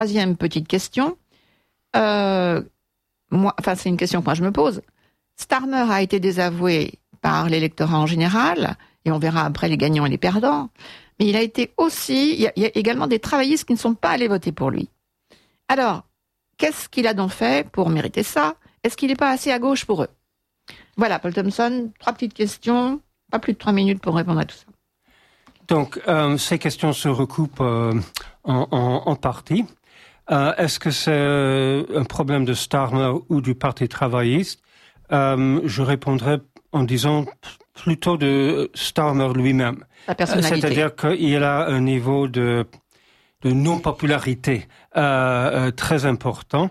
troisième petite question. C'est une question que moi je me pose. Starmer a été désavoué par l'électorat en général, et on verra après les gagnants et les perdants. Mais il a été aussi, il y a également des travaillistes qui ne sont pas allés voter pour lui. Alors, qu'est-ce qu'il a donc fait pour mériter ça? Est-ce qu'il n'est pas assez à gauche pour eux? Voilà, Paul Thompson, 3 petites questions, pas plus de 3 minutes pour répondre à tout ça. Donc, ces questions se recoupent en partie. Est-ce que c'est un problème de Starmer ou du Parti travailliste? Je répondrais en disant plutôt de Starmer lui-même. Sa personnalité. C'est-à-dire qu'il a un niveau de non-popularité très important.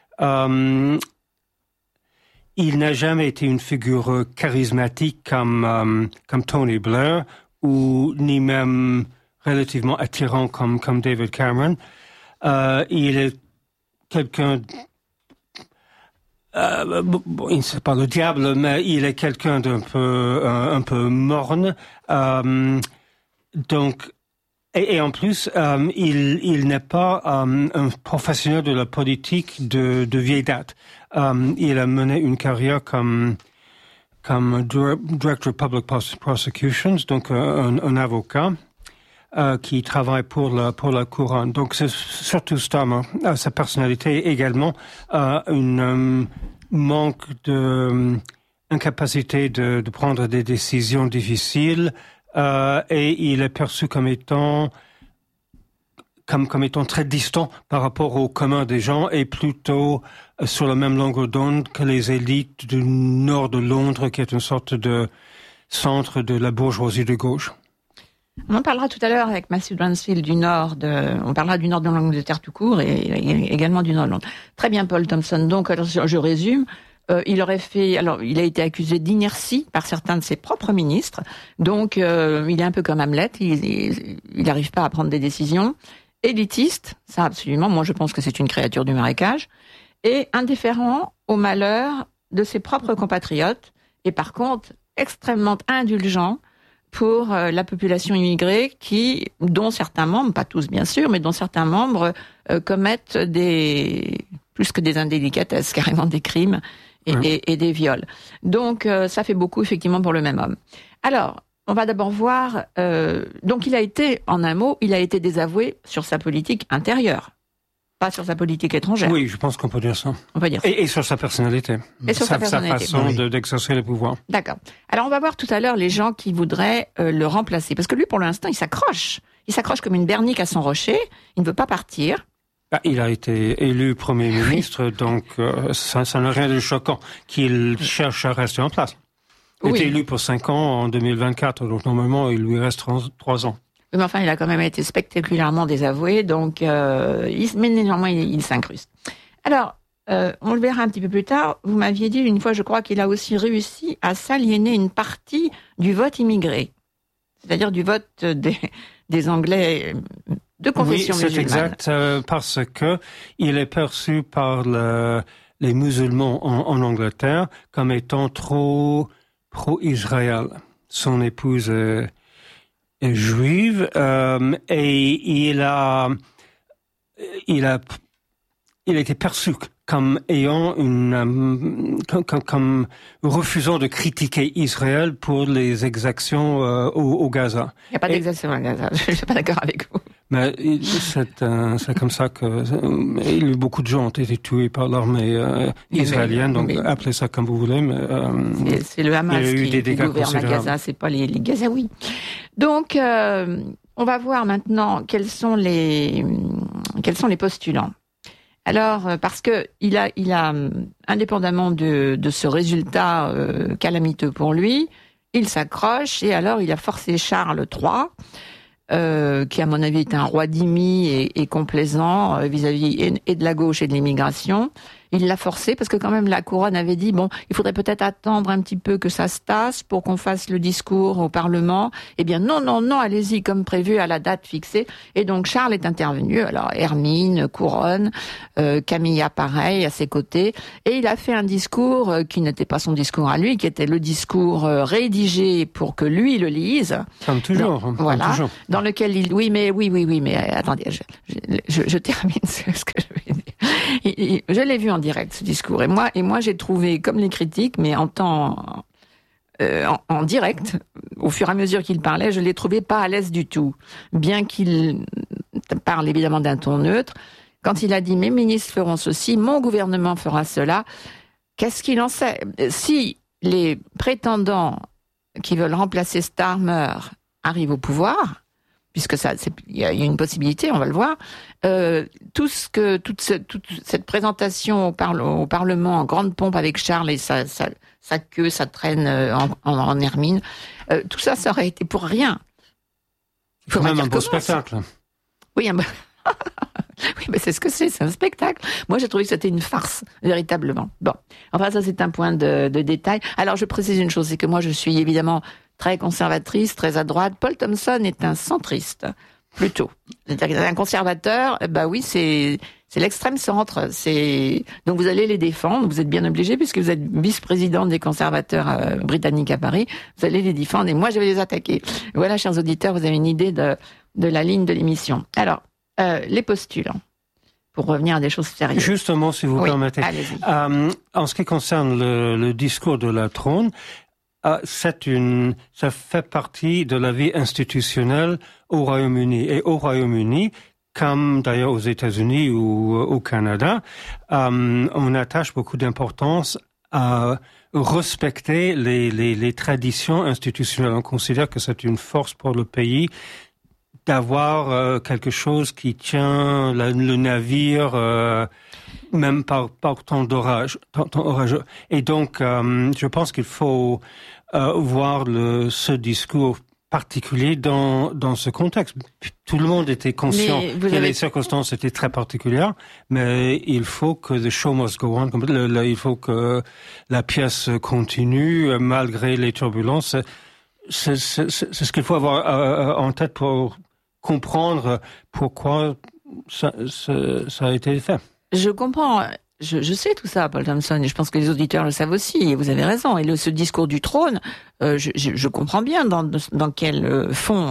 Il n'a jamais été une figure charismatique comme Tony Blair, ou ni même relativement attirant comme David Cameron. Il est quelqu'un, il ne sait pas le diable, mais il est quelqu'un d'un peu un peu morne. Donc, et en plus, il n'est pas un professionnel de la politique de vieille date. Il a mené une carrière comme Director of Public Prosecutions, donc un avocat qui travaille pour la couronne. Donc c'est surtout Starmer, sa personnalité également, une manque de incapacité de prendre des décisions difficiles, et il est perçu comme étant très distant par rapport au commun des gens et plutôt sur la même longueur d'onde que les élites du nord de Londres, qui est une sorte de centre de la bourgeoisie de gauche. On en parlera tout à l'heure avec Matthew Bransfield on parlera du nord de l'Angleterre tout court et également du nord de Londres. Très bien, Paul Thompson. Donc, alors, je résume. Il a été accusé d'inertie par certains de ses propres ministres. Donc, il est un peu comme Hamlet. Il n'arrive pas à prendre des décisions. Élitiste, ça absolument. Moi, je pense que c'est une créature du marécage. Et indifférent au malheur de ses propres compatriotes. Et par contre, extrêmement indulgent pour la population immigrée dont certains membres, pas tous bien sûr, mais dont certains membres commettent plus que des indélicatesses, carrément des crimes et des viols. Donc ça fait beaucoup effectivement pour le même homme. Alors, on va d'abord voir, donc il a été désavoué sur sa politique intérieure. Pas sur sa politique étrangère. Oui, je pense qu'on peut dire ça. On peut dire ça. Et sur sa personnalité. Et sur sa personnalité. Sa façon d'exercer le pouvoir. D'accord. Alors, on va voir tout à l'heure les gens qui voudraient le remplacer. Parce que lui, pour l'instant, il s'accroche. Il s'accroche comme une bernique à son rocher. Il ne veut pas partir. Il a été élu Premier ministre, donc ça n'a rien de choquant qu'il cherche à rester en place. Il a été élu pour 5 ans en 2024, donc normalement, il lui reste 3 ans. Mais enfin, il a quand même été spectaculairement désavoué, donc mais néanmoins, il s'incruste. Alors, on le verra un petit peu plus tard. Vous m'aviez dit une fois, je crois, qu'il a aussi réussi à s'aliéner une partie du vote immigré, c'est-à-dire du vote des Anglais de confession musulmane. Oui, c'est exact, parce que il est perçu par les musulmans en Angleterre comme étant trop pro-Israël. Son épouse est juive, et il a été perçu comme ayant comme refusant de critiquer Israël pour les exactions au Gaza. Il n'y a pas d'exactions à Gaza, je ne suis pas d'accord avec vous. Mais c'est comme ça que beaucoup de gens ont été tués par l'armée israélienne, donc appelez ça comme vous voulez. Mais c'est le Hamas qui gouverne à Gaza, c'est pas les Gazaouis. Donc, on va voir maintenant quels sont les postulants. Alors, parce que il a indépendamment de ce résultat calamiteux pour lui, il s'accroche et alors il a forcé Charles III, qui à mon avis est un roi d'Imi et complaisant vis-à-vis et de la gauche et de l'immigration, Il l'a forcé parce que quand même la couronne avait dit bon, il faudrait peut-être attendre un petit peu que ça se tasse pour qu'on fasse le discours au Parlement. Eh bien non, allez-y comme prévu à la date fixée. Et donc Charles est intervenu. Alors Hermine, couronne, Camilla pareil à ses côtés. Et il a fait un discours qui n'était pas son discours à lui, qui était le discours rédigé pour que lui le lise. Comme toujours. Voilà. Toujours. Dans lequel oui, mais attendez, je termine ce que je vais dire. Je l'ai vu en direct, ce discours. Et moi, j'ai trouvé, comme les critiques, mais en direct, au fur et à mesure qu'il parlait, je l'ai trouvé pas à l'aise du tout. Bien qu'il parle évidemment d'un ton neutre, quand il a dit « mes ministres feront ceci, mon gouvernement fera cela », qu'est-ce qu'il en sait ? Si les prétendants qui veulent remplacer Starmer arrivent au pouvoir, puisque il y a une possibilité, on va le voir. Toute cette présentation au Parlement en grande pompe avec Charles et sa queue, sa traîne en hermine, tout ça aurait été pour rien. Il faut même un beau spectacle. Oui, oui, mais c'est ce que c'est un spectacle. Moi, j'ai trouvé que c'était une farce, véritablement. Bon, enfin, ça, c'est un point de détail. Alors, je précise une chose, c'est que moi, je suis évidemment très conservatrice, très à droite. Paul Thompson est un centriste, plutôt. C'est-à-dire un conservateur, bah oui, c'est l'extrême centre. Donc vous allez les défendre, vous êtes bien obligés, puisque vous êtes vice-président des conservateurs britanniques à Paris, vous allez les défendre, et moi je vais les attaquer. Voilà, chers auditeurs, vous avez une idée de la ligne de l'émission. Alors, les postulants, pour revenir à des choses sérieuses. Justement, si vous permettez. Allez-y. En ce qui concerne le discours de la trône, ça fait partie de la vie institutionnelle au Royaume-Uni. Et au Royaume-Uni, comme d'ailleurs aux États-Unis ou au Canada, on attache beaucoup d'importance à respecter les traditions institutionnelles. On considère que c'est une force pour le pays d'avoir quelque chose qui tient le navire même par temps d'orage. Et donc, je pense qu'il faut voir ce discours particulier dans ce contexte. Tout le monde était conscient que les circonstances étaient très particulières, mais il faut que the show must go on. Il faut que la pièce continue malgré les turbulences. C'est ce qu'il faut avoir en tête pour comprendre pourquoi ça a été fait. Je comprends. Je sais tout ça, Paul Thompson, et je pense que les auditeurs le savent aussi, et vous avez raison. Et ce discours du trône, je comprends bien dans quel fond,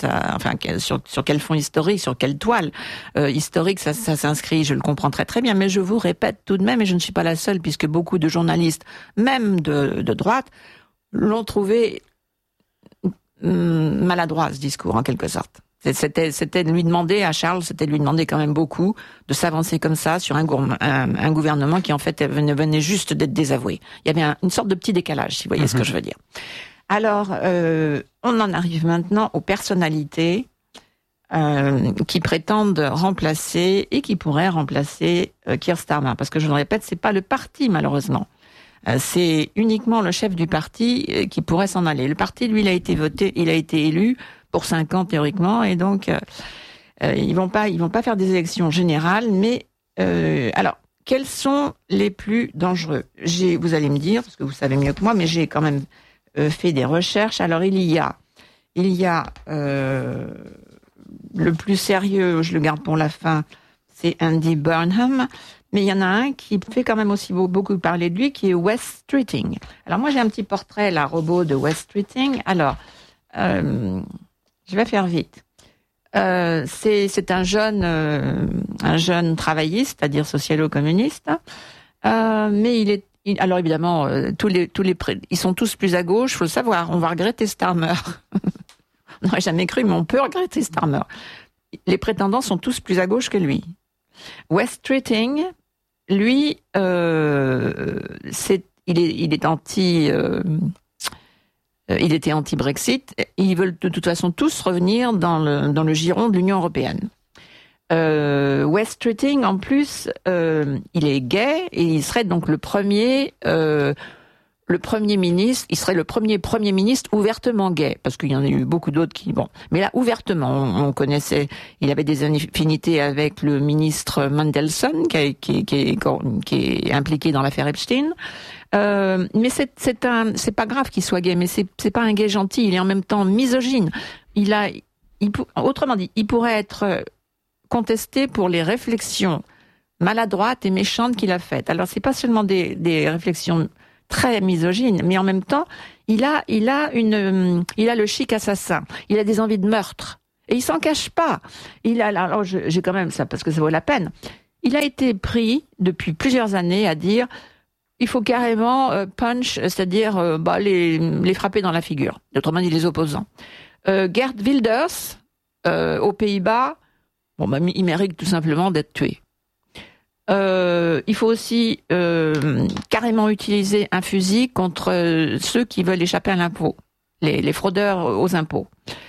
sur quel fond historique, sur quelle toile historique ça s'inscrit, je le comprends très très bien. Mais je vous répète tout de même, et je ne suis pas la seule, puisque beaucoup de journalistes, même de droite, l'ont trouvé maladroit, ce discours, en quelque sorte. C'était de lui demander à Charles, c'était de lui demander quand même beaucoup de s'avancer comme ça sur un gouvernement qui en fait venait juste d'être désavoué. Il y avait une sorte de petit décalage, si vous voyez ce que je veux dire. Alors, on en arrive maintenant aux personnalités qui prétendent remplacer et qui pourraient remplacer Keir Starmer, parce que je le répète, c'est pas le parti malheureusement. C'est uniquement le chef du parti qui pourrait s'en aller. Le parti, lui, il a été élu pour 5 ans théoriquement, et donc ils vont pas faire des élections générales. Mais alors, quels sont les plus dangereux ? Vous allez me dire, parce que vous savez mieux que moi, mais j'ai quand même fait des recherches. Alors il y a le plus sérieux, je le garde pour la fin, c'est Andy Burnham. Mais il y en a un qui fait quand même aussi beaucoup parler de lui, qui est Wes Streeting. Alors moi, j'ai un petit portrait, là, robot de Wes Streeting. Alors, je vais faire vite. C'est un jeune travailliste, c'est-à-dire socialo-communiste. Mais alors évidemment, ils sont tous plus à gauche, faut le savoir. On va regretter Starmer. On n'aurait jamais cru, mais on peut regretter Starmer. Les prétendants sont tous plus à gauche que lui. Wes Streeting, lui, il était anti-Brexit. Ils veulent de toute façon tous revenir dans le giron de l'Union européenne. Wes Streeting, en plus, il est gay et il serait donc le premier le Premier ministre, il serait le premier ministre ouvertement gay, parce qu'il y en a eu beaucoup d'autres qui, bon, mais là, ouvertement, on connaissait, il avait des affinités avec le ministre Mandelson, qui est impliqué dans l'affaire Epstein. Mais c'est pas grave qu'il soit gay, mais c'est pas un gay gentil, il est en même temps misogyne. Autrement dit, il pourrait être contesté pour les réflexions maladroites et méchantes qu'il a faites. Alors, c'est pas seulement des réflexions très misogyne, mais en même temps, il a le chic assassin. Il a des envies de meurtre. Et il s'en cache pas. Alors j'ai quand même ça, parce que ça vaut la peine. Il a été pris, depuis plusieurs années, à dire, il faut carrément punch, c'est-à-dire les frapper dans la figure. Autrement dit, les opposants. Geert Wilders, aux Pays-Bas, il mérite tout simplement d'être tué. Il faut aussi carrément utiliser un fusil contre ceux qui veulent échapper à l'impôt, les fraudeurs aux impôts.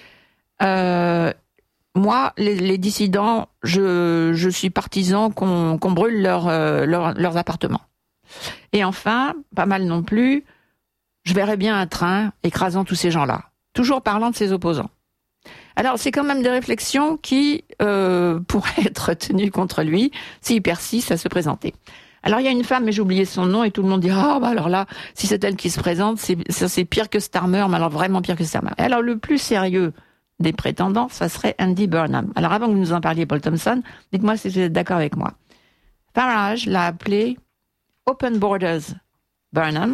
Moi, les dissidents, je suis partisan qu'on brûle leurs appartements. Et enfin, pas mal non plus, je verrais bien un train écrasant tous ces gens-là, toujours parlant de ses opposants. Alors, c'est quand même des réflexions qui pourraient être tenues contre lui s'il persiste à se présenter. Alors, il y a une femme, mais j'ai oublié son nom, et tout le monde dit « Ah, alors là, si c'est elle qui se présente, c'est pire que Starmer, mais alors vraiment pire que Starmer. » Alors, le plus sérieux des prétendants, ça serait Andy Burnham. Alors, avant que vous nous en parliez, Paul Thompson, dites-moi si vous êtes d'accord avec moi. Farage l'a appelé « Open Borders Burnham »,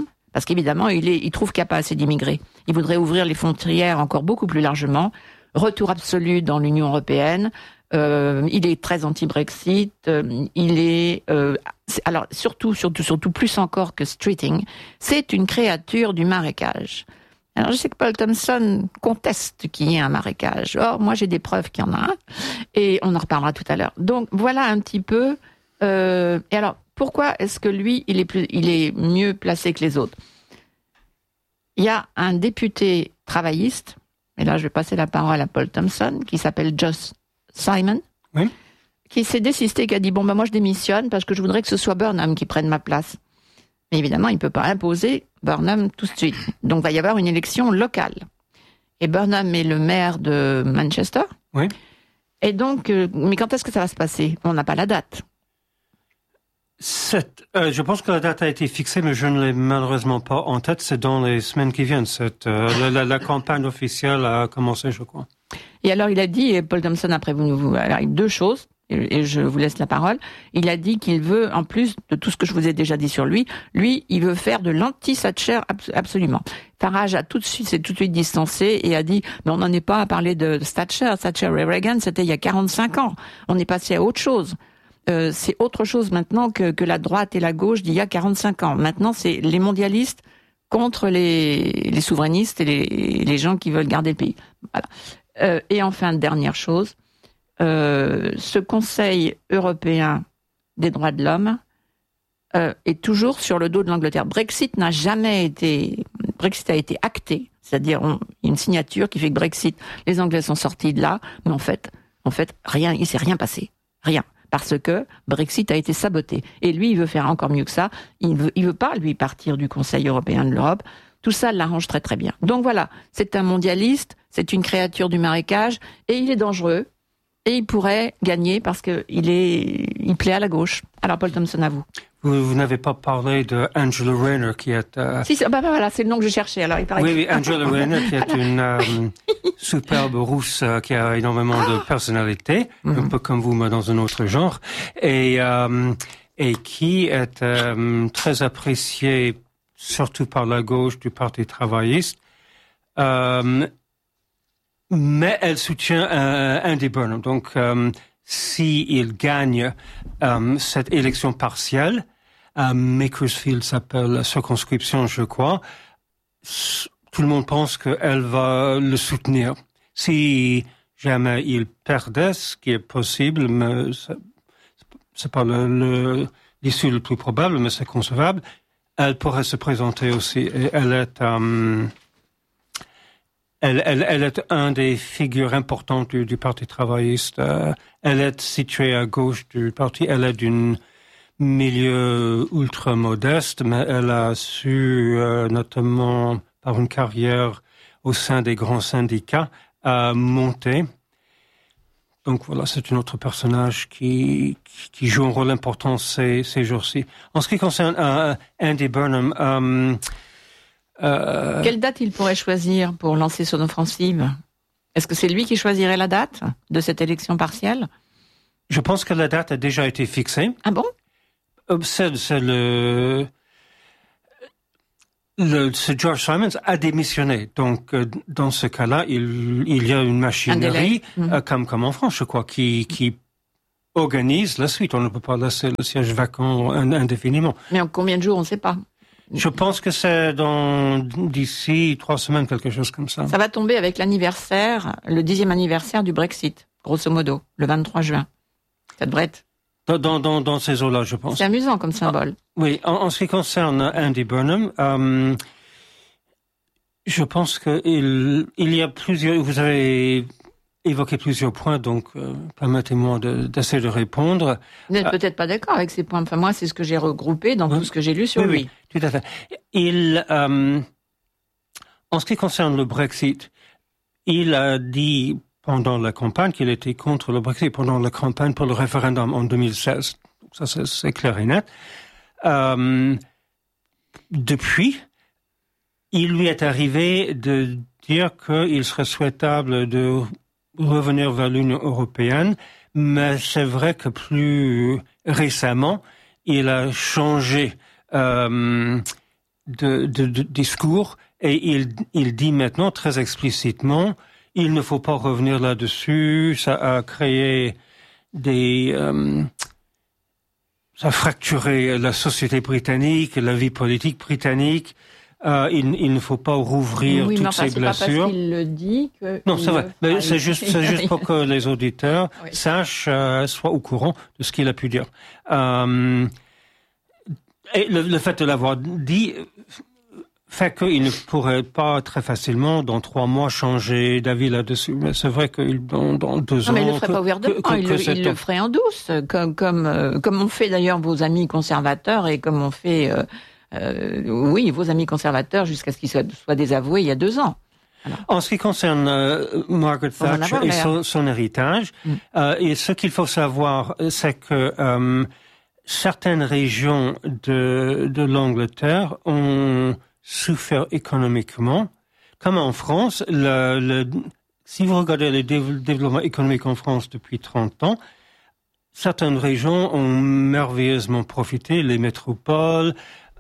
parce qu'évidemment, il trouve qu'il n'y a pas assez d'immigrés. Il voudrait ouvrir les frontières encore beaucoup plus largement. Retour absolu dans l'Union européenne. Il est très anti-Brexit. Il est alors surtout plus encore que Streeting, c'est une créature du marécage. Alors je sais que Paul Thompson conteste qu'il y ait un marécage. Or moi j'ai des preuves qu'il y en a un, et on en reparlera tout à l'heure. Donc voilà un petit peu. Et alors pourquoi est-ce que lui il est mieux placé que les autres? Il y a un député travailliste. Et là, je vais passer la parole à Paul Thompson, qui s'appelle Josh Simon, oui, qui s'est désisté, qui a dit « Bon, moi, je démissionne parce que je voudrais que ce soit Burnham qui prenne ma place. » Mais évidemment, il ne peut pas imposer Burnham tout de suite. Donc, il va y avoir une élection locale. Et Burnham est le maire de Manchester. Oui. Et donc, mais quand est-ce que ça va se passer? On n'a pas la date. Je pense que la date a été fixée, mais je ne l'ai malheureusement pas en tête. C'est dans les semaines qui viennent. La campagne officielle a commencé, je crois. Et alors, il a dit, et Paul Thompson, après vous, alors, deux choses, et je vous laisse la parole. Il a dit qu'il veut, en plus de tout ce que je vous ai déjà dit sur lui, il veut faire de l'anti-Thatcher absolument. Farage s'est tout de suite distancé et a dit, mais on n'en est pas à parler de Thatcher. Thatcher et Reagan, c'était il y a 45 ans. On est passé à autre chose. C'est autre chose maintenant que la droite et la gauche d'il y a 45 ans. Maintenant, c'est les mondialistes contre les souverainistes et les gens qui veulent garder le pays. Voilà. Et enfin, dernière chose, ce Conseil européen des droits de l'homme est toujours sur le dos de l'Angleterre. Brexit a été acté, c'est-à-dire une signature qui fait que Brexit, les Anglais sont sortis de là, mais en fait, rien, il s'est rien passé, rien. Parce que Brexit a été saboté. Et lui, il veut faire encore mieux que ça. Il veut pas, lui, partir du Conseil européen de l'Europe. Tout ça l'arrange très très bien. Donc voilà, c'est un mondialiste, c'est une créature du marécage, et il est dangereux, et il pourrait gagner parce il plaît à la gauche. Alors Paul Thompson, à vous. Vous n'avez pas parlé de Angela Rayner qui est... Si, voilà, c'est le nom que je cherchais. Alors, il paraît oui, Angela Rayner qui est une superbe rousse qui a énormément de personnalité, un peu comme vous, mais dans un autre genre, et qui est très appréciée surtout par la gauche du Parti travailliste. Mais elle soutient Andy Burnham. Donc, s'il gagne cette élection partielle, Makersfield s'appelle la circonscription, je crois, tout le monde pense qu'elle va le soutenir. Si jamais il perdait, ce qui est possible, mais c'est pas l'issue le plus probable, mais c'est concevable, elle pourrait se présenter aussi. Et elle est une des figures importantes du Parti travailliste. Elle est située à gauche du parti. Elle est d'une milieu ultra modeste, mais elle a su, notamment par une carrière au sein des grands syndicats, monter. Donc voilà, c'est un autre personnage qui joue un rôle important ces jours-ci. En ce qui concerne Andy Burnham, quelle date il pourrait choisir pour lancer son offensive? Est-ce que c'est lui qui choisirait la date de cette élection partielle? Je pense que la date a déjà été fixée. Ah bon? C'est George Simons a démissionné. Donc, dans ce cas-là, il y a une machinerie, comme en France, je crois, qui organise la suite. On ne peut pas laisser le siège vacant indéfiniment. Mais en combien de jours, on ne sait pas. Je pense que c'est d'ici 3 semaines, quelque chose comme ça. Ça va tomber avec l'anniversaire, le 10e anniversaire du Brexit, grosso modo, le 23 juin. Ça devrait être... Dans ces eaux-là, je pense. C'est amusant comme symbole. Oui, en ce qui concerne Andy Burnham, je pense qu'il y a plusieurs... Vous avez évoqué plusieurs points, donc permettez-moi d'essayer de répondre. Vous n'êtes peut-être pas d'accord avec ces points. Enfin, moi, c'est ce que j'ai regroupé dans tout ce que j'ai lu sur lui. Oui, tout à fait. En ce qui concerne le Brexit, il a dit pendant la campagne qu'il était contre le Brexit, pendant la campagne pour le référendum en 2016. Donc ça, c'est clair et net. Depuis, il lui est arrivé de dire qu'il serait souhaitable de revenir vers l'Union européenne, mais c'est vrai que plus récemment, il a changé de discours et il dit maintenant très explicitement il ne faut pas revenir là-dessus, ça a créé ça a fracturé la société britannique, la vie politique britannique. Il ne faut pas rouvrir toutes ces blessures. C'est pas parce qu'il le dit que... Non, c'est vrai. Mais c'est juste pour que les auditeurs sachent, soient au courant de ce qu'il a pu dire. Et le fait de l'avoir dit fait qu'il ne pourrait pas très facilement, dans 3 mois, changer d'avis là-dessus. Mais c'est vrai que dans 2 ans... Non, mais il ne le ferait pas ouvertement, il le ferait en douce, comme ont fait d'ailleurs vos amis conservateurs et comme ont fait... vos amis conservateurs jusqu'à ce qu'ils soient désavoués il y a 2 ans. Alors. En ce qui concerne Margaret Thatcher et son héritage, et ce qu'il faut savoir, c'est que certaines régions de l'Angleterre ont souffert économiquement. Comme en France, si vous regardez le développement économique en France depuis 30 ans, certaines régions ont merveilleusement profité, les métropoles,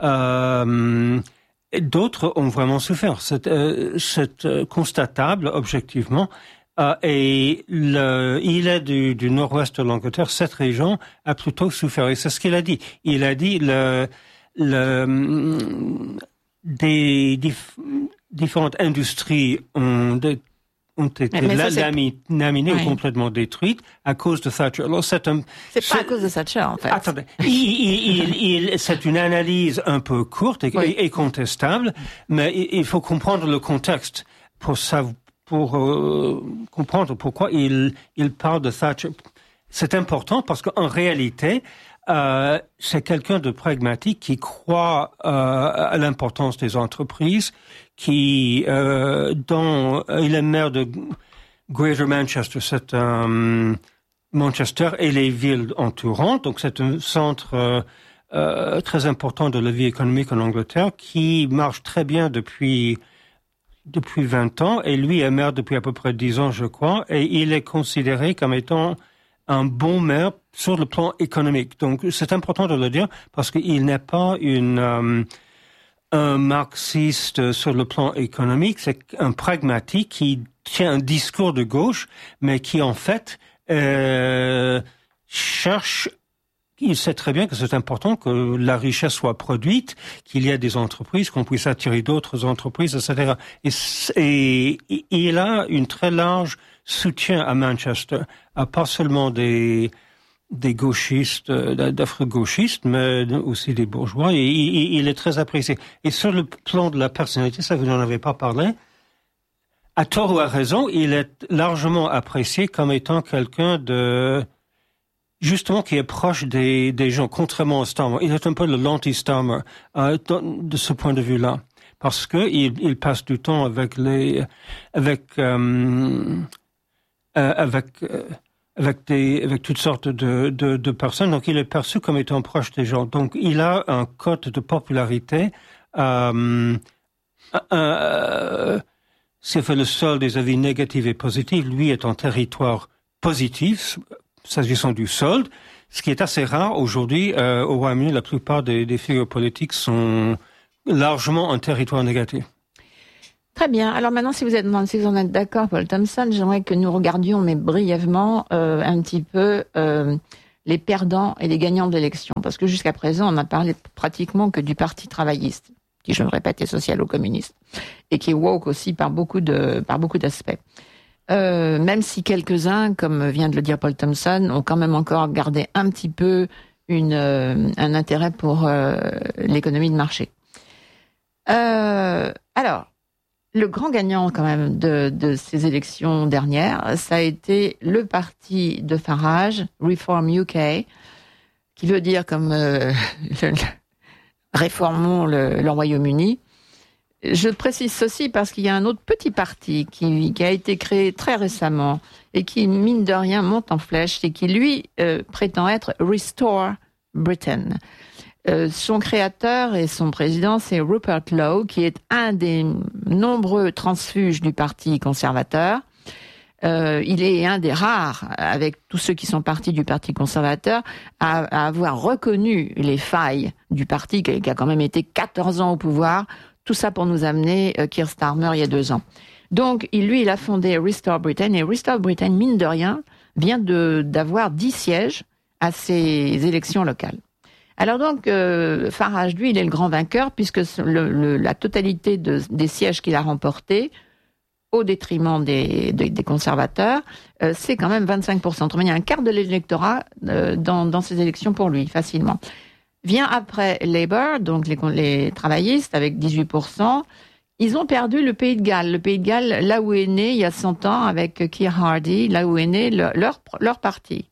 d'autres ont vraiment souffert. C'est constatable objectivement. Et il est du nord-ouest de l'Angleterre. Cette région a plutôt souffert. Et c'est ce qu'il a dit. Il a dit des différentes industries ont été laminées ou complètement détruites à cause de Thatcher. Alors c'est pas à cause de Thatcher, en fait. Attendez. C'est une analyse un peu courte et contestable, mais il faut comprendre le contexte pour comprendre pourquoi il parle de Thatcher. C'est important parce qu'en réalité, c'est quelqu'un de pragmatique qui croit à l'importance des entreprises, il est maire de Greater Manchester, c'est Manchester et les villes entourantes, donc c'est un centre très important de la vie économique en Angleterre qui marche très bien depuis 20 ans, et lui est maire depuis à peu près 10 ans, je crois, et il est considéré comme étant un bon maire sur le plan économique. Donc, c'est important de le dire parce qu'il n'est pas un marxiste sur le plan économique, c'est un pragmatique qui tient un discours de gauche, mais qui, en fait, il sait très bien que c'est important que la richesse soit produite, qu'il y ait des entreprises, qu'on puisse attirer d'autres entreprises, etc. Et il a une très large soutien à Manchester, pas seulement des gauchistes, d'afro-gauchistes, mais aussi des bourgeois, et il est très apprécié. Et sur le plan de la personnalité, ça vous n'en avez pas parlé, à tort ou à raison, il est largement apprécié comme étant quelqu'un justement qui est proche des gens, contrairement à Starmer. Il est un peu l'anti-Starmer de ce point de vue-là, parce que il passe du temps avec toutes sortes de personnes. Donc il est perçu comme étant proche des gens. Donc il a un cote de popularité. C'est fait le seul des avis négatifs et positifs. Lui est en territoire positif, s'agissant du solde, ce qui est assez rare aujourd'hui. Au Royaume-Uni, la plupart des figures politiques sont largement en territoire négatif. Très bien. Alors maintenant, si vous en êtes d'accord, Paul Thompson, j'aimerais que nous regardions, mais brièvement, un petit peu les perdants et les gagnants de l'élection. Parce que jusqu'à présent, on n'a parlé pratiquement que du Parti travailliste, qui, je le répète, est social-communiste, et qui est woke aussi par beaucoup d'aspects. Même si quelques-uns, comme vient de le dire Paul Thompson, ont quand même encore gardé un petit peu un intérêt pour l'économie de marché. Alors, le grand gagnant quand même de ces élections dernières, ça a été le parti de Farage, Reform UK, qui veut dire comme réformons le Royaume-Uni. Je précise ceci parce qu'il y a un autre petit parti qui a été créé très récemment et qui, mine de rien, monte en flèche et qui, lui, prétend être Restore Britain. Son créateur et son président, c'est Rupert Lowe, qui est un des nombreux transfuges du Parti conservateur. Il est un des rares, avec tous ceux qui sont partis du Parti conservateur, à avoir reconnu les failles du parti, qui a quand même été 14 ans au pouvoir. Tout ça pour nous amener Keir Starmer il y a 2 ans. Donc, il a fondé Restore Britain, et Restore Britain, mine de rien, vient d'avoir 10 sièges à ces élections locales. Alors donc, Farage, lui, il est le grand vainqueur, puisque la totalité des sièges qu'il a remportés, au détriment des conservateurs, c'est quand même 25%. Autrement, il y a un quart de l'électorat dans ces élections pour lui, facilement. Vient après Labour, donc les travaillistes, avec 18%. Ils ont perdu le Pays de Galles. Le Pays de Galles, là où est né, il y a 100 ans, avec Keir Hardie, là où est né leur parti.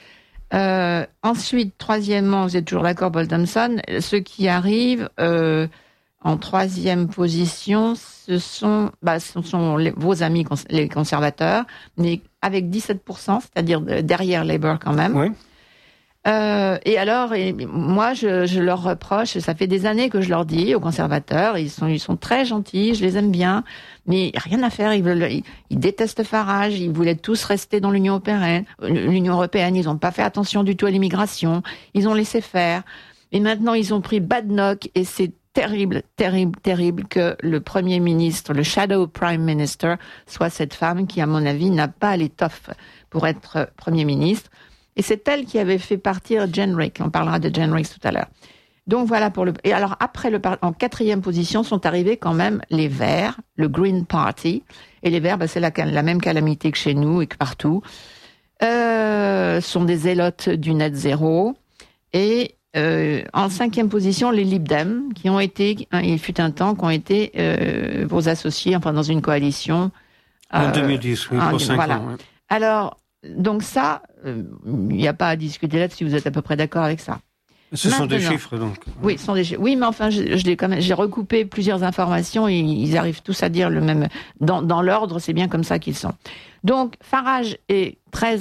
Ensuite, troisièmement, vous êtes toujours d'accord, Paul Thompson, ceux qui arrivent en troisième position, ce sont vos amis, les conservateurs, mais avec 17%, c'est-à-dire derrière Labour quand même. Oui. Et alors, moi, je leur reproche, ça fait des années que je leur dis aux conservateurs, ils sont très gentils, je les aime bien, mais rien à faire, ils détestent Farage, ils voulaient tous rester dans l'Union européenne, ils n'ont pas fait attention du tout à l'immigration, ils ont laissé faire, et maintenant ils ont pris Badenoch, et c'est terrible, terrible, terrible que le Premier ministre, le Shadow Prime Minister, soit cette femme qui, à mon avis, n'a pas l'étoffe pour être Premier ministre. Et c'est elle qui avait fait partir Jenrick. On parlera de Jenrick tout à l'heure. Donc voilà Et alors après, en 4e position sont arrivés quand même les Verts, le Green Party. Et les Verts, c'est la même calamité que chez nous et que partout. Sont des zélotes du net zéro. Et en 5e position, les Lib Dem, qui ont été, il fut un temps, qui ont été vos associés, enfin dans une coalition. En 2010, oui, pour 5 voilà. ans. Ouais. Alors, donc ça, il n'y a pas à discuter là-dessus, vous êtes à peu près d'accord avec ça. Ce sont des chiffres, donc. Oui, ce sont des chiffres. Oui, mais enfin, j'ai recoupé plusieurs informations et ils arrivent tous à dire le même. Dans l'ordre, c'est bien comme ça qu'ils sont. Donc, Farage est très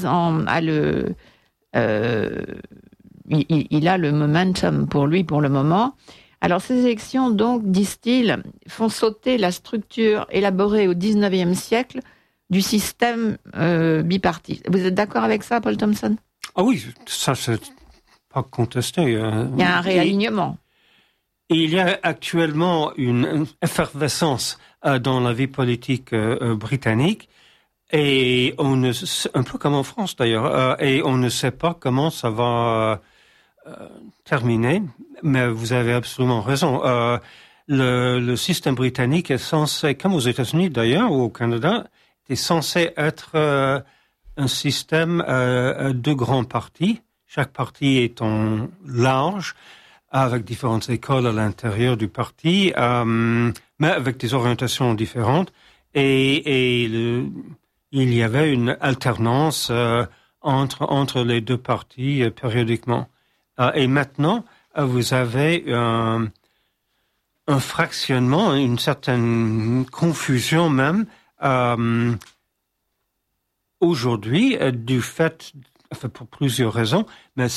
il a le momentum pour lui pour le moment. Alors, ces élections, donc, disent-ils, font sauter la structure élaborée au 19e siècle du système bipartite. Vous êtes d'accord avec ça, Paul Thompson? Ah oui, ça c'est pas contesté. Il y a un réalignement. Il y a actuellement une effervescence dans la vie politique britannique et un peu comme en France d'ailleurs, et on ne sait pas comment ça va terminer, mais vous avez absolument raison. Le système britannique est censé, comme aux États-Unis d'ailleurs ou au Canada, est censé être un système de grands partis. Chaque parti étant large, avec différentes écoles à l'intérieur du parti, mais avec des orientations différentes. Et il y avait une alternance entre les deux partis périodiquement. Et maintenant, vous avez un fractionnement, une certaine confusion même aujourd'hui du fait, enfin pour plusieurs raisons, mais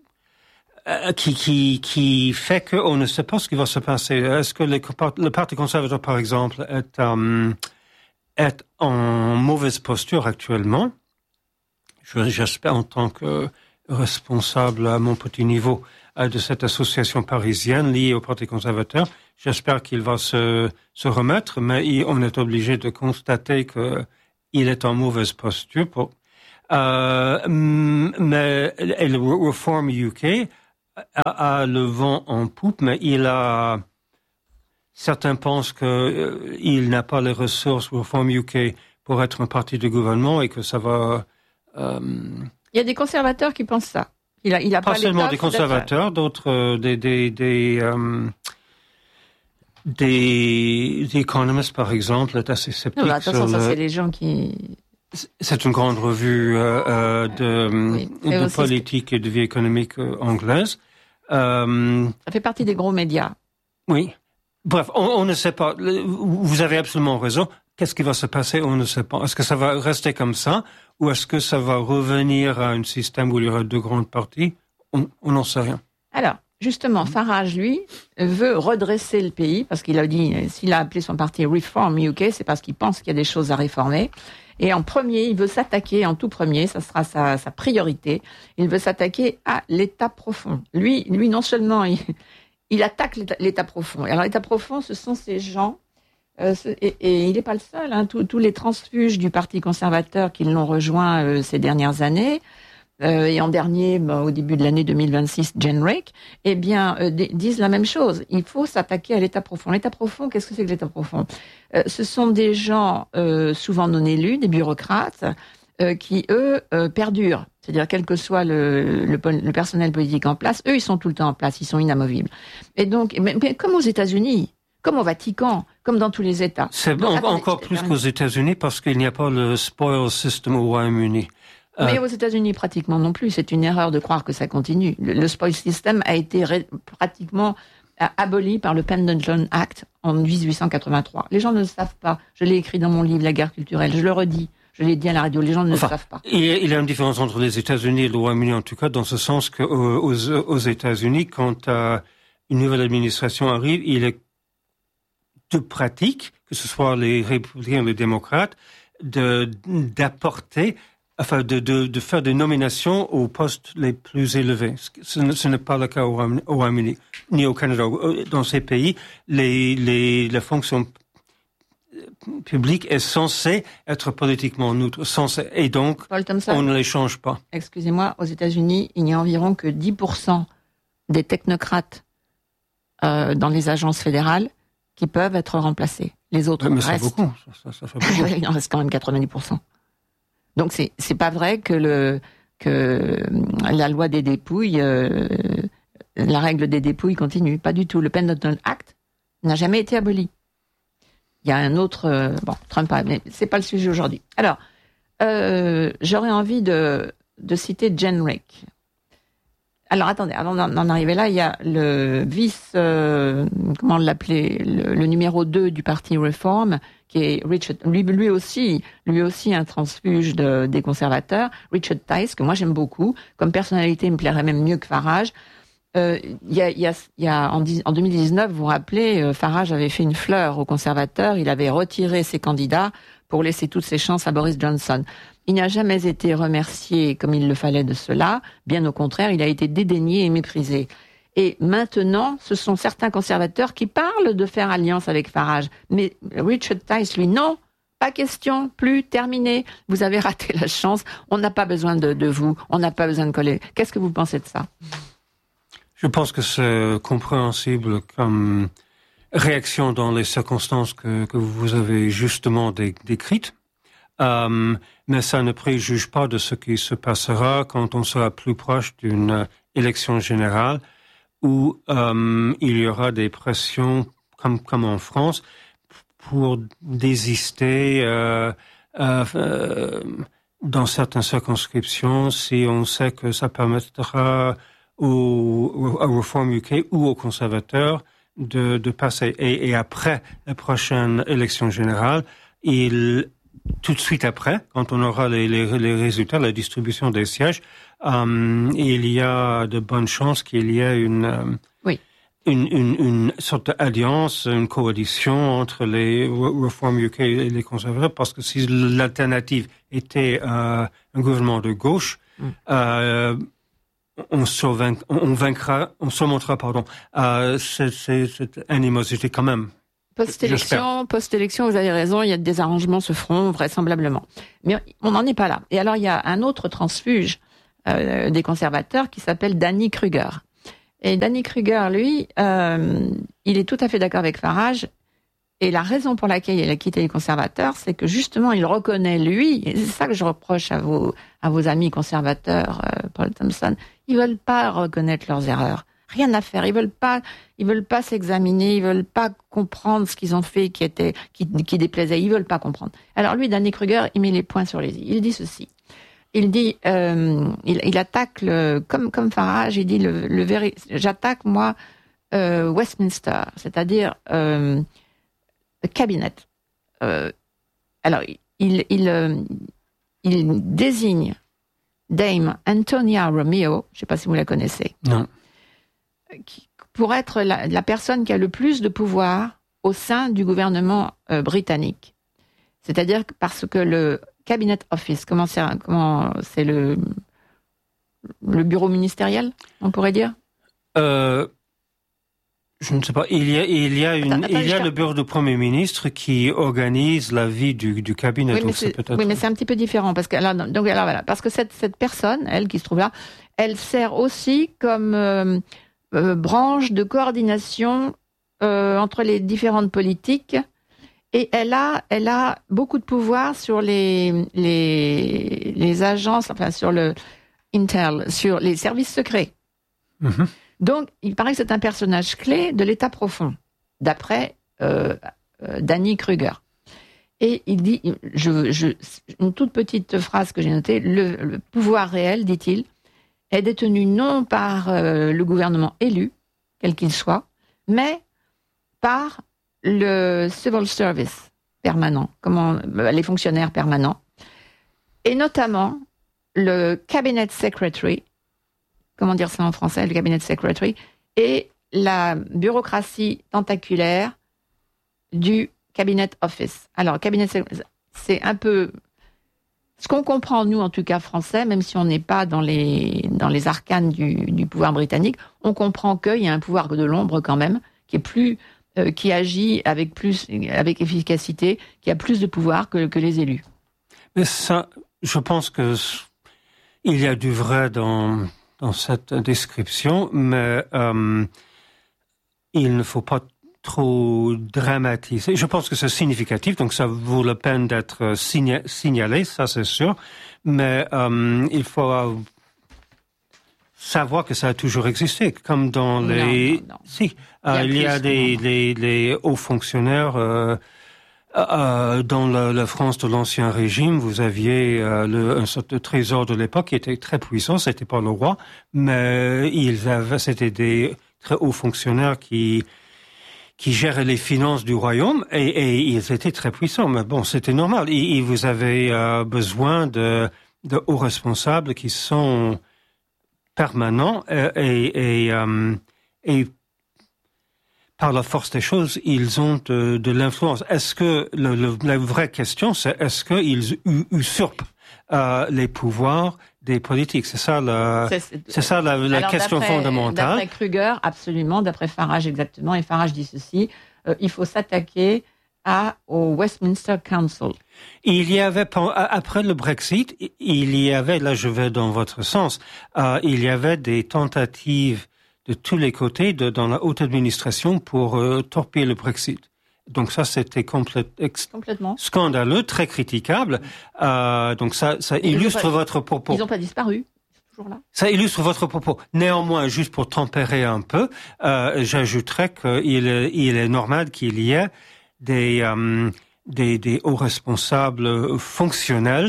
qui fait qu'on ne sait pas ce qui va se passer. Est-ce que le Parti conservateur, par exemple, est en mauvaise posture actuellement? J'espère, en tant que responsable à mon petit niveau de cette association parisienne liée au Parti conservateur, j'espère qu'il va se remettre, mais on est obligé de constater qu'il est en mauvaise posture. Mais le Reform UK a le vent en poupe, mais certains pensent qu'il n'a pas les ressources Reform UK pour être un parti de gouvernement et que ça va. Il y a des conservateurs qui pensent ça. Il a pas seulement des conservateurs, d'autres des économistes, par exemple, est assez sceptique. Non, attention, ça c'est les gens qui. C'est une grande revue de politique et de vie économique anglaise. Ça fait partie des gros médias. Oui. Bref, on ne sait pas. Vous avez absolument raison. Qu'est-ce qui va se passer? On ne sait pas. Est-ce que ça va rester comme ça ou est-ce que ça va revenir à un système où il y aura deux grandes parties? On n'en sait rien. Alors, justement, Farage, lui, veut redresser le pays parce qu'il a dit, s'il a appelé son parti Reform UK, c'est parce qu'il pense qu'il y a des choses à réformer. Et en premier, il veut s'attaquer, en tout premier, ça sera sa priorité, il veut s'attaquer à l'État profond. Lui, non seulement il attaque l'État profond. Alors l'État profond, ce sont ces gens, et il n'est pas le seul, hein, tous les transfuges du Parti conservateur qui l'ont rejoint ces dernières années, et en dernier, au début de l'année 2026, Jen Rake, eh bien, disent la même chose. Il faut s'attaquer à l'État profond. L'État profond, qu'est-ce que c'est que l'État profond? Ce sont des gens souvent non élus, des bureaucrates, qui, eux, perdurent. C'est-à-dire, quel que soit le personnel politique en place, eux, ils sont tout le temps en place, ils sont inamovibles. Et donc, mais comme aux États-Unis, comme au Vatican, comme dans tous les États. C'est donc, encore plus qu'aux États-Unis parce qu'il n'y a pas le spoil system au Royaume-Uni. Mais aux États-Unis, pratiquement non plus. C'est une erreur de croire que ça continue. Le spoil system a été pratiquement aboli par le Pendleton Act en 1883. Les gens ne le savent pas. Je l'ai écrit dans mon livre La guerre culturelle. Je le redis. Je l'ai dit à la radio. Les gens ne le savent pas. Il y a une différence entre les États-Unis et le Royaume-Uni, en tout cas, dans ce sens qu'aux États-Unis, quand une nouvelle administration arrive, il est de pratique, que ce soit les républicains ou les démocrates, d'apporter, enfin, de faire des nominations aux postes les plus élevés. Ce n'est pas le cas au Royaume-Uni, ni au Canada. Dans ces pays, la fonction publique est censée être politiquement neutre, et donc, on ne les change pas. Excusez-moi, aux États-Unis, il n'y a environ que 10% des technocrates dans les agences fédérales qui peuvent être remplacés. Les autres restent. Mais c'est beaucoup. Ça fait beaucoup. Il en reste quand même 90%. Donc c'est pas vrai que la loi des dépouilles, la règle des dépouilles continue. Pas du tout. Le Pendleton Act n'a jamais été aboli. Il y a un autre, Trump a, mais c'est pas le sujet aujourd'hui. Alors, j'aurais envie de citer Jen Rake. Alors attendez, avant d'en arriver là, il y a le comment l'appeler, le numéro 2 du parti Reform, qui est Richard, lui aussi un transfuge des conservateurs, Richard Tice, que moi j'aime beaucoup, comme personnalité il me plairait même mieux que Farage. Il y a en 2019, vous vous rappelez, Farage avait fait une fleur aux conservateurs, il avait retiré ses candidats pour laisser toutes ses chances à Boris Johnson. Il n'a jamais été remercié comme il le fallait de cela, bien au contraire, il a été dédaigné et méprisé. Et maintenant, ce sont certains conservateurs qui parlent de faire alliance avec Farage. Mais Richard Tice, lui, non, pas question, plus, terminé. Vous avez raté la chance, on n'a pas besoin de vous, on n'a pas besoin de coller. Qu'est-ce que vous pensez de ça? Je pense que c'est compréhensible comme réaction dans les circonstances que vous avez justement décrites. Mais ça ne préjuge pas de ce qui se passera quand on sera plus proche d'une élection générale où il y aura des pressions, comme en France, pour désister dans certaines circonscriptions, si on sait que ça permettra au Reform UK ou aux conservateurs de passer. Et après la prochaine élection générale, tout de suite après, quand on aura les résultats, la distribution des sièges, il y a de bonnes chances qu'il y ait une sorte d'alliance, une coalition entre les Reform UK et les conservateurs, parce que si l'alternative était un gouvernement de gauche, on surmontera cette animosité quand même. Post-élection, vous avez raison, il y a des arrangements se feront vraisemblablement. Mais on n'en est pas là. Et alors, il y a un autre transfuge des conservateurs qui s'appelle Danny Kruger. Et Danny Kruger, lui, il est tout à fait d'accord avec Farage. Et la raison pour laquelle il a quitté les conservateurs, c'est que justement, il reconnaît, lui, et c'est ça que je reproche à vos amis conservateurs, Paul Thompson, ils veulent pas reconnaître leurs erreurs. Rien à faire. Ils veulent pas s'examiner, ils veulent pas comprendre ce qu'ils ont fait qui déplaisait. Ils veulent pas comprendre. Alors lui, Danny Kruger, il met les points sur les i. Il dit ceci. Il dit, il attaque comme Farage, il dit j'attaque moi Westminster, c'est-à-dire le cabinet. Alors il désigne Dame Antonia Romeo, je ne sais pas si vous la connaissez. Non. Pour être la personne qui a le plus de pouvoir au sein du gouvernement britannique. C'est-à-dire parce que le Cabinet Office, comment c'est le bureau ministériel, on pourrait dire Je ne sais pas. Il y a le bureau du Premier ministre qui organise la vie du cabinet. Oui, mais c'est un petit peu différent parce que voilà, parce que cette personne, elle qui se trouve là, elle sert aussi comme branche de coordination entre les différentes politiques. Et elle a beaucoup de pouvoir sur les agences, enfin sur le Intel, sur les services secrets. Mm-hmm. Donc, il paraît que c'est un personnage clé de l'État profond, d'après Danny Kruger. Et il dit, une toute petite phrase que j'ai notée, le pouvoir réel, dit-il, est détenu non par le gouvernement élu, quel qu'il soit, mais par le civil service permanent, les fonctionnaires permanents, et notamment le cabinet secretary, comment dire ça en français, le cabinet secretary, et la bureaucratie tentaculaire du cabinet office. Alors, cabinet c'est un peu ce qu'on comprend, nous, en tout cas français, même si on n'est pas dans les arcanes du pouvoir britannique, on comprend qu'il y a un pouvoir de l'ombre quand même, qui est plus qui agit avec efficacité, qui a plus de pouvoir que les élus. Mais ça, je pense que il y a du vrai dans cette description, mais il ne faut pas trop dramatiser. Je pense que c'est significatif, donc ça vaut la peine d'être signalé, ça c'est sûr, mais il faut savoir que ça a toujours existé, comme dans les... Non. Si, il y a des hauts fonctionnaires dans la France de l'Ancien Régime. Vous aviez un sorte de trésor de l'époque qui était très puissant, c'était pas le roi, mais c'était des très hauts fonctionnaires qui géraient les finances du royaume et ils étaient très puissants. Mais bon, c'était normal. Et vous avez besoin de hauts responsables qui sont permanents et par la force des choses, ils ont de l'influence. Est-ce que la vraie question, c'est est-ce qu'ils usurpent les pouvoirs des politiques? C'est ça la question fondamentale. D'après Kruger, absolument. D'après Farage, exactement. Et Farage dit ceci, il faut s'attaquer au Westminster Council. Il y avait, après le Brexit, là je vais dans votre sens, il y avait des tentatives de tous les côtés dans la haute administration pour torpiller le Brexit. Donc ça, c'était complètement scandaleux, très critiquable. Donc ça illustre votre propos. Ils n'ont pas disparu. Ils sont toujours là. Ça illustre votre propos. Néanmoins, juste pour tempérer un peu, j'ajouterais qu'il est normal qu'il y ait des hauts responsables fonctionnels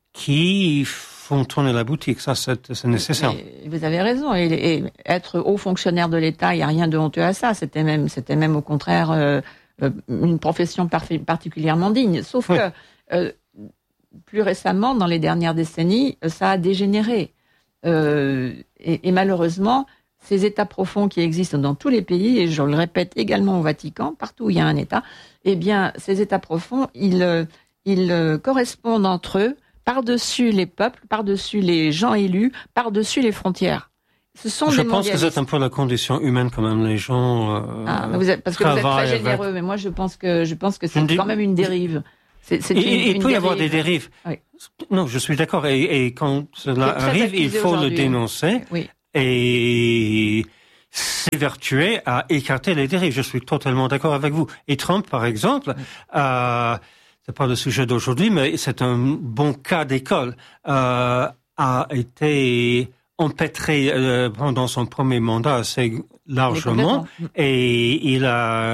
qui font tourner la boutique. Ça, c'est nécessaire. Et vous avez raison. Et être haut fonctionnaire de l'État, il n'y a rien de honteux à ça. C'était même au contraire une profession particulièrement digne. Sauf que plus récemment, dans les dernières décennies, ça a dégénéré. Et malheureusement, ces États profonds qui existent dans tous les pays, et je le répète également au Vatican, partout où il y a un État, eh bien, ces États profonds, ils correspondent entre eux, par-dessus les peuples, par-dessus les gens élus, par-dessus les frontières. Je pense que c'est un peu la condition humaine quand même. Les gens parce que vous êtes très généreux, mais moi je pense que c'est quand même une dérive. Il peut y avoir des dérives. Oui. Non, je suis d'accord. Et quand cela arrive, il faut le dénoncer. Oui. Et s'évertuer à écarter les dérives. Je suis totalement d'accord avec vous. Et Trump, par exemple, c'est pas le sujet d'aujourd'hui, mais c'est un bon cas d'école, a été empêtré pendant son premier mandat assez largement, et il en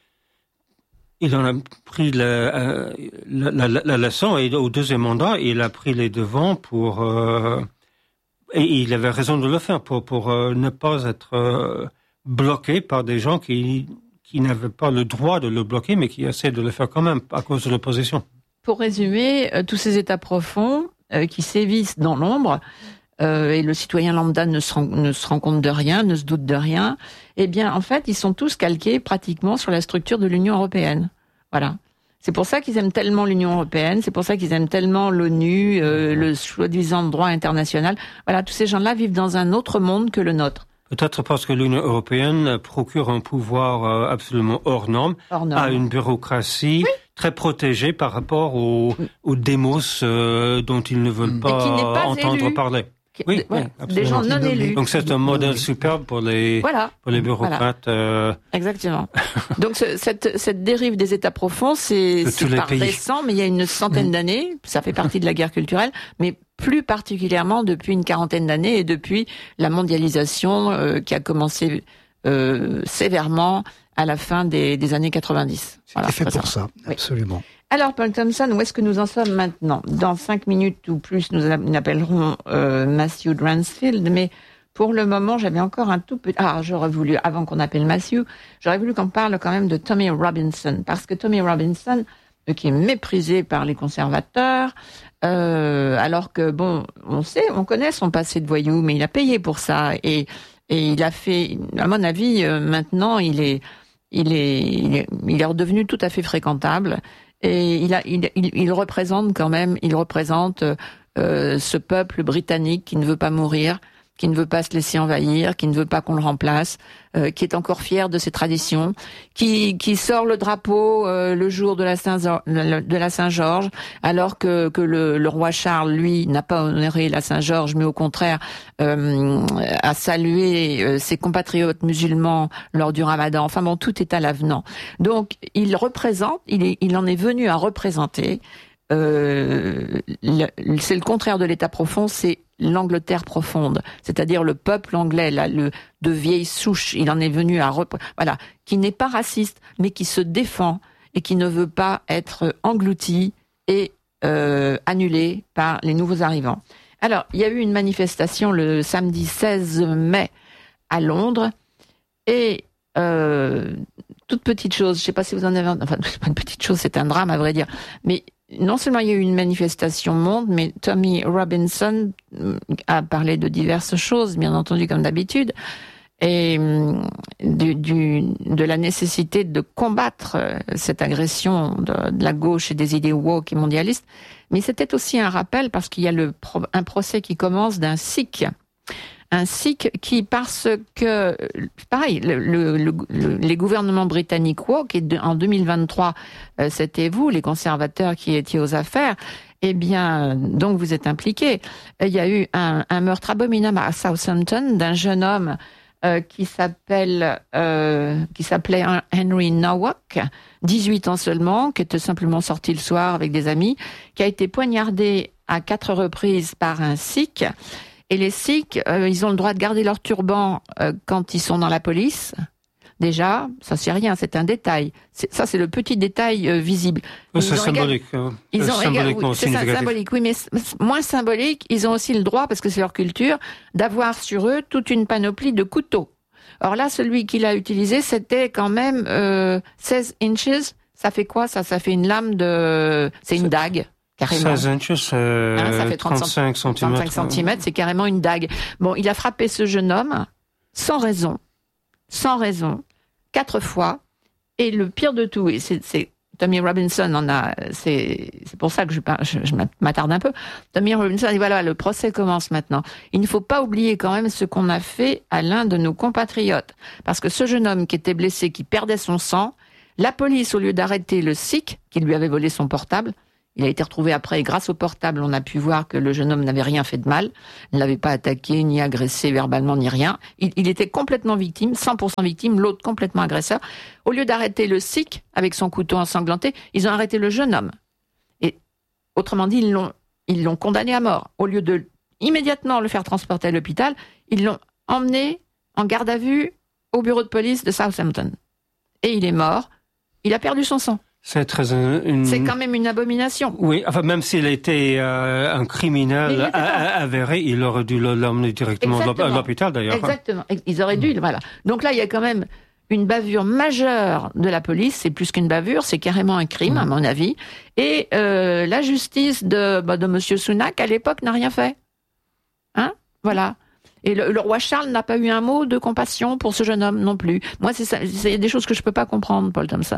a pris la leçon, et au deuxième mandat, il a pris les devants et il avait raison de le faire pour ne pas être bloqué par des gens qui n'avaient pas le droit de le bloquer, mais qui essaient de le faire quand même à cause de l'opposition. Pour résumer, tous ces États profonds qui sévissent dans l'ombre, et le citoyen lambda ne se rend compte de rien, ne se doute de rien, eh bien, en fait, ils sont tous calqués pratiquement sur la structure de l'Union européenne. Voilà. C'est pour ça qu'ils aiment tellement l'Union européenne, c'est pour ça qu'ils aiment tellement l'ONU, le soi-disant droit international. Voilà, tous ces gens-là vivent dans un autre monde que le nôtre. Peut-être parce que l'Union européenne procure un pouvoir absolument hors norme, à une bureaucratie très protégée par rapport aux démos dont ils ne veulent pas entendre parler. Oui, des gens non élus. Donc c'est un modèle superbe pour les bureaucrates. Exactement. Donc cette dérive des États profonds, c'est pas récent, mais il y a une centaine d'années. Ça fait partie de la guerre culturelle, mais plus particulièrement depuis une quarantaine d'années et depuis la mondialisation qui a commencé sévèrement à la fin des années 90. C'était fait pour ça, absolument. Alors, Paul Thompson, où est-ce que nous en sommes maintenant ? Dans 5 minutes ou plus, nous appellerons Matthew Dransfield, mais pour le moment, j'avais encore un tout petit... j'aurais voulu, avant qu'on appelle Matthew, j'aurais voulu qu'on parle quand même de Tommy Robinson, parce que Tommy Robinson, qui est méprisé par les conservateurs, alors que, on connaît son passé de voyou, mais il a payé pour ça, et il a fait, à mon avis, maintenant, il est redevenu tout à fait fréquentable. Et il représente ce peuple britannique qui ne veut pas mourir, qui ne veut pas se laisser envahir, qui ne veut pas qu'on le remplace, qui est encore fier de ses traditions, qui sort le drapeau le jour de la Saint-Georges, alors que le roi Charles, lui, n'a pas honoré la Saint-Georges, mais au contraire a salué ses compatriotes musulmans lors du Ramadan. Enfin bon, tout est à l'avenant. Donc il en est venu à représenter. C'est le contraire de l'État profond, c'est l'Angleterre profonde, c'est-à-dire le peuple anglais, de vieille souche. Il en est venu qui n'est pas raciste, mais qui se défend et qui ne veut pas être englouti et annulé par les nouveaux arrivants. Alors, il y a eu une manifestation le samedi 16 mai à Londres et toute petite chose, je ne sais pas si vous en avez... Enfin, c'est pas une petite chose, c'est un drame à vrai dire, mais non seulement il y a eu une manifestation monde, mais Tommy Robinson a parlé de diverses choses, bien entendu comme d'habitude, et de la nécessité de combattre cette agression de la gauche et des idées woke et mondialistes. Mais c'était aussi un rappel parce qu'il y a un procès qui commence d'un Sikh. Un Sikh qui, parce que, pareil, les gouvernements britanniques woke, et en 2023, c'était vous, les conservateurs, qui étiez aux affaires, eh bien, donc vous êtes impliqués. Il y a eu un meurtre abominable à Southampton d'un jeune homme qui s'appelait Henry Nowak, 18 ans seulement, qui était simplement sorti le soir avec des amis, qui a été poignardé à 4 reprises par un Sikh. Et les Sikhs, ils ont le droit de garder leur turban quand ils sont dans la police, Déjà, ça c'est rien, c'est un détail. Ça c'est le petit détail visible. C'est symbolique. Symboliquement aussi symbolique, oui, mais moins symbolique, ils ont aussi le droit, parce que c'est leur culture, d'avoir sur eux toute une panoplie de couteaux. Or là, celui qu'il a utilisé, c'était quand même 16 inches. Ça fait quoi, ça? Ça fait une lame de... C'est une dague, carrément. 16 inches, ça fait 35 cm. 35 cm, c'est carrément une dague. Bon, il a frappé ce jeune homme sans raison, 4 fois. Et le pire de tout, et c'est Tommy Robinson c'est pour ça que je m'attarde un peu. Tommy Robinson dit voilà, le procès commence maintenant. Il ne faut pas oublier quand même ce qu'on a fait à l'un de nos compatriotes. Parce que ce jeune homme qui était blessé, qui perdait son sang, la police, au lieu d'arrêter le Sikh, qui lui avait volé son portable, il a été retrouvé après, et grâce au portable, on a pu voir que le jeune homme n'avait rien fait de mal, ne l'avait pas attaqué, ni agressé verbalement, ni rien. Il était complètement victime, 100% victime, l'autre complètement agresseur. Au lieu d'arrêter le Sikh avec son couteau ensanglanté, ils ont arrêté le jeune homme. Et autrement dit, ils l'ont condamné à mort. Au lieu de immédiatement le faire transporter à l'hôpital, ils l'ont emmené en garde à vue au bureau de police de Southampton. Et il est mort. Il a perdu son sang. C'est quand même une abomination. Oui, enfin, même s'il était un criminel avéré, il aurait dû l'emmener directement à l'hôpital, d'ailleurs. Exactement. Ils auraient dû, voilà. Donc là, il y a quand même une bavure majeure de la police. C'est plus qu'une bavure, c'est carrément un crime, à mon avis. Et la justice de Monsieur Sunak, à l'époque, n'a rien fait. Hein? Voilà. Et le roi Charles n'a pas eu un mot de compassion pour ce jeune homme non plus. Moi, c'est des choses que je peux pas comprendre, Paul Thompson.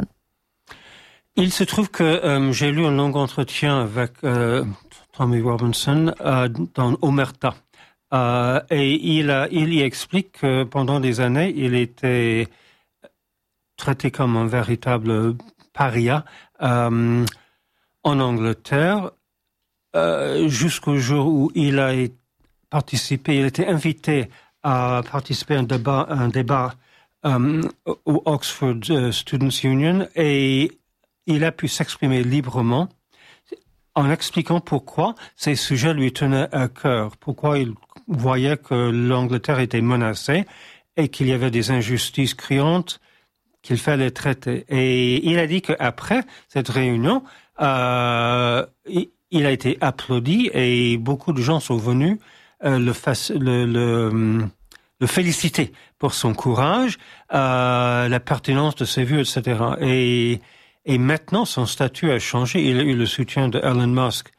Il se trouve que j'ai lu un long entretien avec Tommy Robinson dans Omerta. Et il y explique que pendant des années, il était traité comme un véritable paria en Angleterre jusqu'au jour où il a participé, il était invité à participer à un débat au Oxford Students' Union et il a pu s'exprimer librement en expliquant pourquoi ces sujets lui tenaient à cœur, pourquoi il voyait que l'Angleterre était menacée et qu'il y avait des injustices criantes qu'il fallait traiter. Et il a dit qu'après cette réunion, il a été applaudi et beaucoup de gens sont venus le féliciter pour son courage, la pertinence de ses vues, etc. Et maintenant, son statut a changé. Il a eu le soutien de Elon Musk.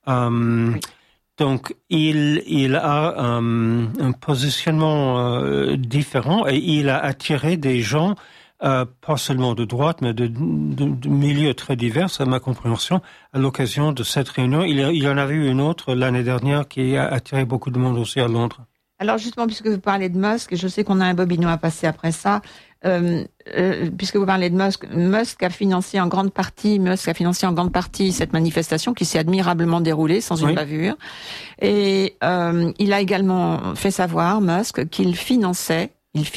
Donc, il a un positionnement différent et il a attiré des gens, pas seulement de droite, mais de milieux très divers, à ma compréhension, à l'occasion de cette réunion. Il y en avait eu une autre l'année dernière qui a attiré beaucoup de monde aussi à Londres. Alors justement, puisque vous parlez de Musk, je sais qu'on a un bobino à passer après ça. Puisque vous parlez de Musk a financé en grande partie cette manifestation qui s'est admirablement déroulée sans une bavure. Et il a également fait savoir, Musk, qu'il finançait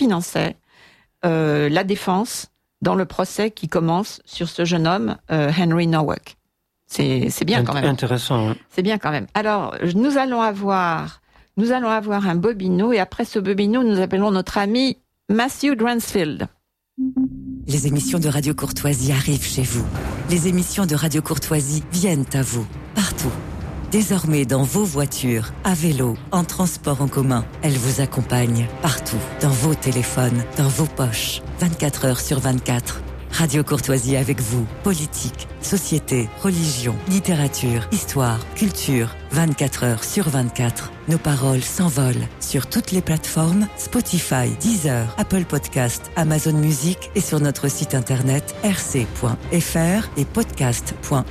la défense dans le procès qui commence sur ce jeune homme, Henry Nowak. C'est bien quand même. Intéressant. Oui. C'est bien quand même. Alors, nous allons avoir un bobino et après ce bobino, nous appelons notre ami Matthew Dransfield. Les émissions de Radio Courtoisie arrivent chez vous. Les émissions de Radio Courtoisie viennent à vous, partout. Désormais dans vos voitures, à vélo, en transport en commun, elles vous accompagnent partout, dans vos téléphones, dans vos poches, 24 heures sur 24. Radio Courtoisie avec vous. Politique, société, religion, littérature, histoire, culture. 24 heures sur 24. Nos paroles s'envolent sur toutes les plateformes Spotify, Deezer, Apple Podcast, Amazon Music et sur notre site internet rc.fr et podcast.rc.fr.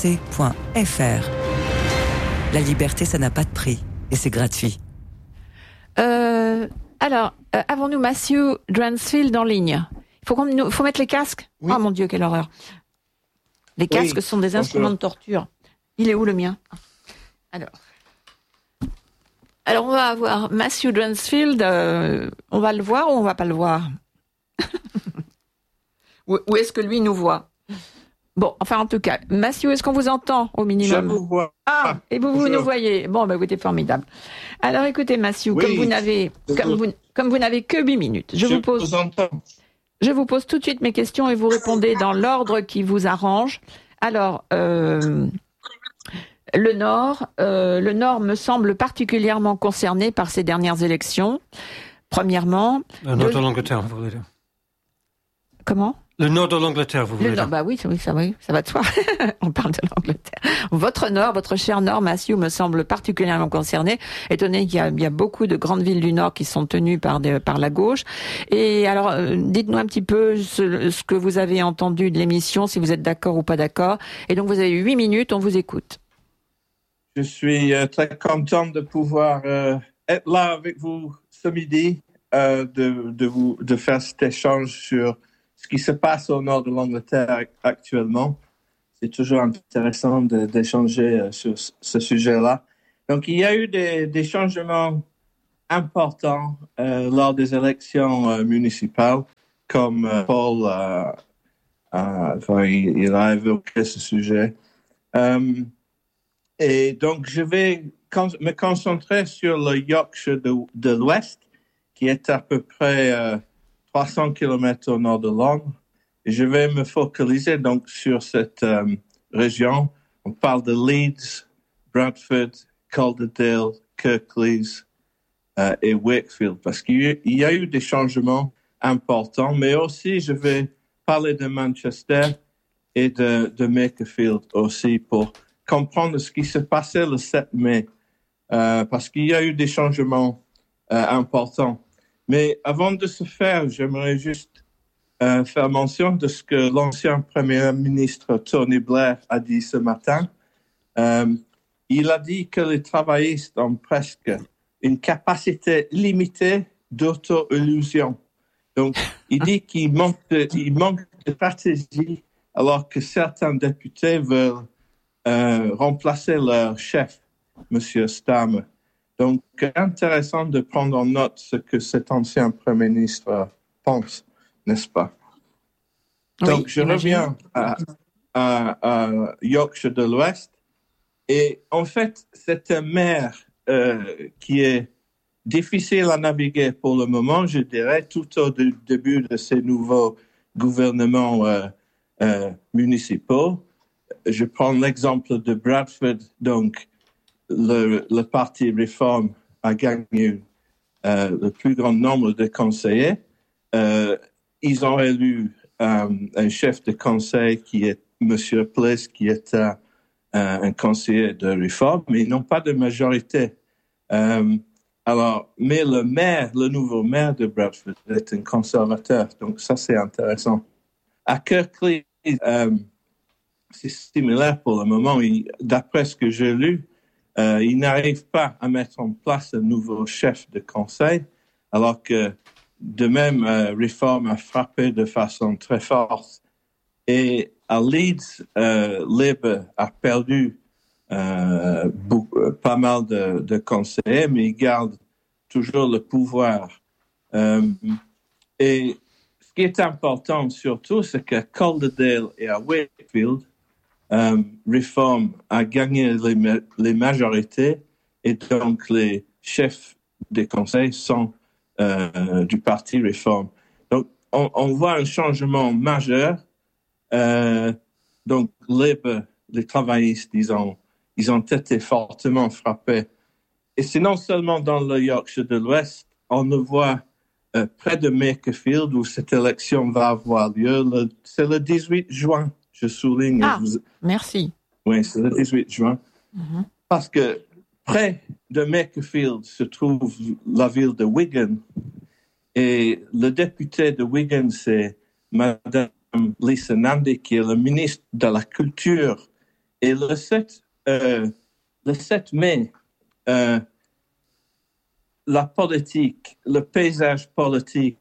La liberté, ça n'a pas de prix et c'est gratuit. Alors, avons-nous Matthew Dransfield en ligne ? Faut mettre les casques. Oui. Oh mon Dieu, quelle horreur. Les casques sont des instruments de torture. Il est où le mien ? Alors on va avoir Matthew Dransfield. On va le voir ou on va pas le voir ? Ou est-ce que lui nous voit ? Bon, enfin en tout cas, Matthew, est-ce qu'on vous entend au minimum ? Je vous vois. Ah, et vous nous voyez. Bon, bah écoutez, formidable. Alors écoutez, Matthew, comme vous n'avez que 8 minutes, je vous pose. Vous entends. Je vous pose tout de suite mes questions et vous répondez dans l'ordre qui vous arrange. Alors, le Nord me semble particulièrement concerné par ces dernières élections. Premièrement. Le Nord de l'Angleterre, vous voulez dire. Comment ? Le Nord de l'Angleterre, vous voulez dire. Bah oui, ça va de soi. On parle de l'Angleterre. Votre Nord, votre cher Nord, Matthew, me semble particulièrement concerné, étonné qu'il y a beaucoup de grandes villes du Nord qui sont tenues par la gauche. Et alors, dites-nous un petit peu ce que vous avez entendu de l'émission, si vous êtes d'accord ou pas d'accord. Et donc, vous avez 8 minutes, on vous écoute. Je suis très content de pouvoir être là avec vous ce midi, de faire cet échange sur ce qui se passe au nord de l'Angleterre actuellement. C'est toujours intéressant d'échanger sur ce sujet-là. Donc, il y a eu des changements importants lors des élections municipales, comme Paul il a évoqué ce sujet. Et donc, je vais me concentrer sur le Yorkshire de l'Ouest, qui est à peu près 300 km au nord de Londres. Et je vais me focaliser donc sur cette région. On parle de Leeds, Bradford, Calderdale, Kirklees et Wakefield, parce qu'il y a eu des changements importants, mais aussi je vais parler de Manchester et de Makerfield aussi pour comprendre ce qui se passait le 7 mai, parce qu'il y a eu des changements importants. Mais avant de ce faire, j'aimerais juste faire mention de ce que l'ancien Premier ministre Tony Blair a dit ce matin. Il a dit que les travaillistes ont presque une capacité limitée d'auto-illusion. Donc, il dit qu'il manque de stratégie, alors que certains députés veulent remplacer leur chef, M. Starmer. Donc, intéressant de prendre en note ce que cet ancien Premier ministre pense, n'est-ce pas? Oui, donc, je reviens à Yorkshire de l'Ouest. Et en fait, c'est une mer qui est difficile à naviguer pour le moment, je dirais, tout au début de ces nouveaux gouvernements municipaux. Je prends l'exemple de Bradford, donc le parti Reform a gagné le plus grand nombre de conseillers. Ils ont élu un chef de conseil qui est M. Place, qui est un conseiller de Reform, mais ils n'ont pas de majorité. Mais le nouveau maire de Bradford est un conservateur, donc ça c'est intéressant. À Kirklees, c'est similaire pour le moment. D'après ce que j'ai lu, il n'arrive pas à mettre en place un nouveau chef de conseil, alors que de même, Reform a frappé de façon très forte. Et à Leeds, Labour a perdu pas mal de conseillers, mais il garde toujours le pouvoir. Et ce qui est important surtout, c'est qu'à Calderdale et à Wakefield, Reform a gagné les majorités et donc les chefs des conseils sont du parti Reform. Donc, on voit un changement majeur. Donc, les travaillistes, ils ont été fortement frappés. Et c'est non seulement dans le Yorkshire de l'Ouest, on le voit près de Makerfield où cette élection va avoir lieu. C'est le 18 juin, je souligne. Merci. Oui, c'est le 18 juin. Mm-hmm. Parce que près de Makerfield se trouve la ville de Wigan. Et le député de Wigan, c'est Madame Lisa Nandy, qui est le ministre de la Culture. Et le 7 mai, la politique, le paysage politique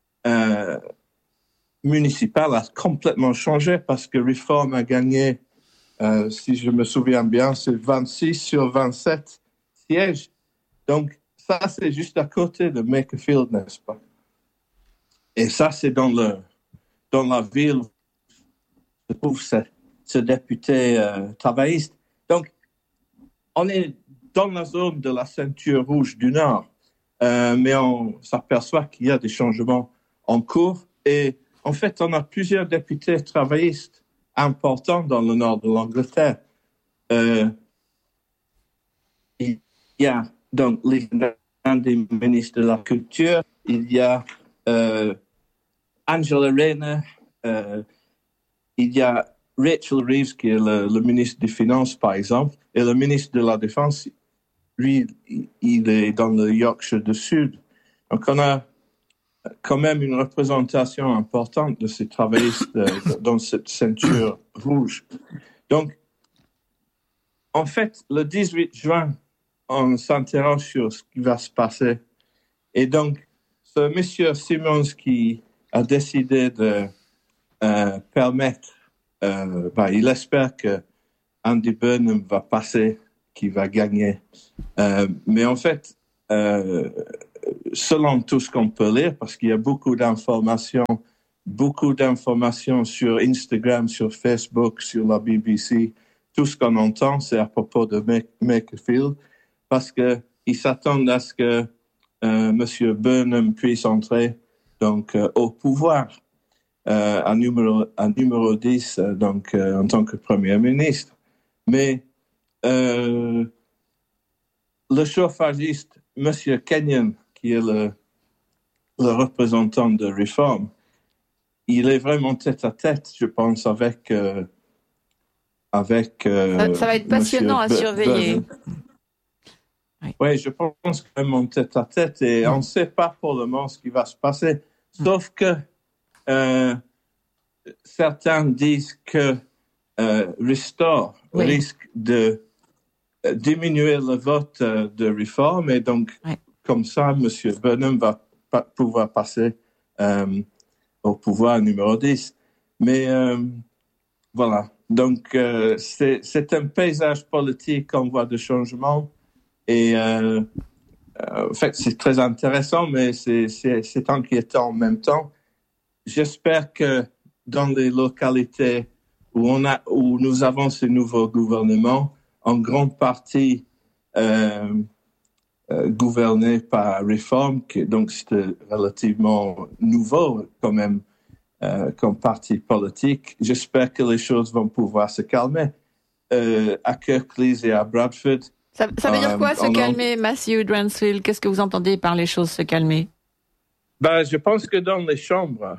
municipal a complètement changé parce que Reform a gagné, si je me souviens bien, c'est 26 sur 27 sièges. Donc, ça, c'est juste à côté de Makerfield, n'est-ce pas? Et ça, c'est dans la ville où se trouve ce député travailliste. Donc, on est dans la zone de la ceinture rouge du Nord, mais on s'aperçoit qu'il y a des changements en cours. Et en fait, on a plusieurs députés travaillistes importants dans le nord de l'Angleterre. Il y a donc l'un des ministres de la Culture, il y a Angela Rayner, il y a Rachel Reeves, qui est le ministre des Finances, par exemple, et le ministre de la Défense, lui, il est dans le Yorkshire du Sud. Donc, on a quand même une représentation importante de ces travaillistes dans cette ceinture rouge. Donc, en fait, le 18 juin, on s'interroge sur ce qui va se passer. Et donc, ce monsieur Simons qui a décidé de permettre, il espère que Andy Burnham va passer, qu'il va gagner. Mais en fait, selon tout ce qu'on peut lire, parce qu'il y a beaucoup d'informations sur Instagram, sur Facebook, sur la BBC, tout ce qu'on entend, c'est à propos de Makerfield, parce qu'ils s'attendent à ce que M. Burnham puisse entrer donc, au pouvoir à numéro 10, donc, en tant que Premier ministre. Mais le chauffagiste, M. Kenyon, qui est le représentant de Reform, il est vraiment tête à tête, je pense, avec ça va être passionnant à surveiller. Oui, je pense vraiment tête à tête et on ne sait pas pour le moment ce qui va se passer. Sauf que certains disent que Restore risque de diminuer le vote de Reform et donc comme ça, M. Burnham va pouvoir passer au pouvoir numéro 10. Mais voilà, donc c'est un paysage politique en voie de changement et en fait c'est très intéressant, mais c'est inquiétant en même temps. J'espère que dans les localités où nous avons ce nouveau gouvernement, en grande partie gouverné par Reform, donc c'était relativement nouveau quand même comme parti politique. J'espère que les choses vont pouvoir se calmer. À Kirklees et à Bradford. Ça veut dire quoi, se calmer, Matthew Dransfield? Qu'est-ce que vous entendez par les choses se calmer? Je pense que dans les chambres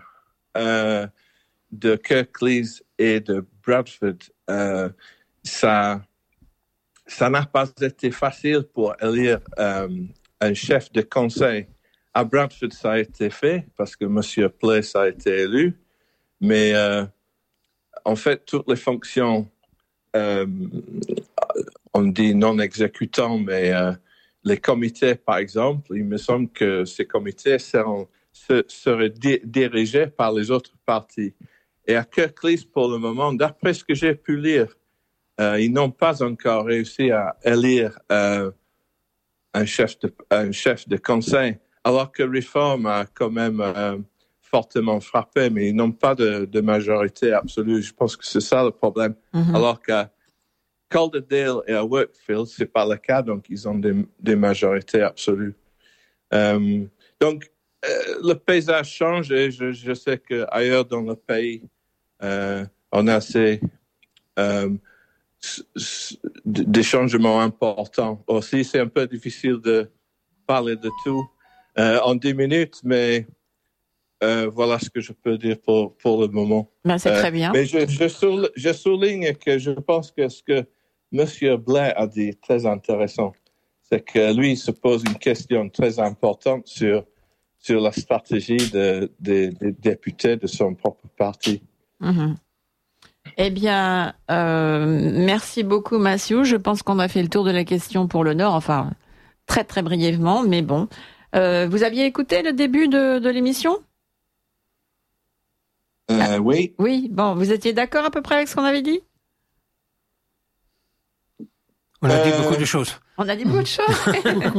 de Kirklees et de Bradford, ça n'a pas été facile pour élire un chef de conseil. À Bradford, ça a été fait parce que M. Place a été élu, mais en fait, toutes les fonctions, on dit non exécutants, mais les comités, par exemple, il me semble que ces comités seraient dirigés par les autres partis. Et à Kirklees, pour le moment, d'après ce que j'ai pu lire, ils n'ont pas encore réussi à élire un chef de conseil, alors que Reform a quand même fortement frappé, mais ils n'ont pas de majorité absolue. Je pense que c'est ça le problème. Mm-hmm. Alors qu'à Calderdale et à Wakefield, c'est pas le cas, donc ils ont des majorités absolues. Donc, le paysage change et je sais qu'ailleurs dans le pays, on a des changements importants. Aussi, c'est un peu difficile de parler de tout en 10 minutes, mais voilà ce que je peux dire pour le moment. C'est très bien. Mais je souligne que je pense que ce que M. Blair a dit très intéressant, c'est que lui se pose une question très importante sur la stratégie des députés de son propre parti. Mm-hmm. Eh bien, merci beaucoup, Matthew. Je pense qu'on a fait le tour de la question pour le Nord, enfin, très très brièvement, mais bon. Vous aviez écouté le début de l'émission ? Oui. Oui, bon, vous étiez d'accord à peu près avec ce qu'on avait dit ? On a dit beaucoup de choses. On a dit beaucoup de choses.